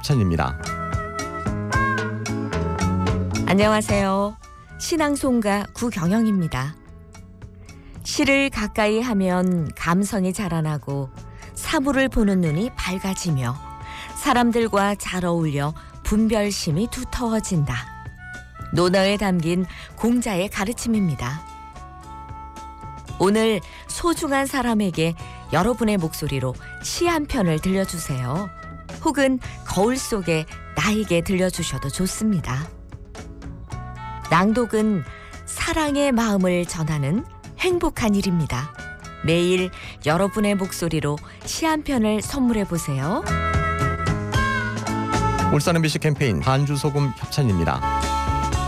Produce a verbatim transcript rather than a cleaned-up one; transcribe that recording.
협찬입니다. 안녕하세요. 신앙송가 구경영입니다. 시를 가까이 하면 감성이 자라나고 사물을 보는 눈이 밝아지며 사람들과 잘 어울려 분별심이 두터워진다. 논어에 담긴 공자의 가르침입니다. 오늘 소중한 사람에게 여러분의 목소리로 시 한 편을 들려주세요. 혹은 거울 속에 나에게 들려주셔도 좋습니다. 낭독은 사랑의 마음을 전하는 행복한 일입니다. 매일 여러분의 목소리로 시 한 편을 선물해 보세요. 울산 엠비씨 캠페인 반주소금 협찬입니다.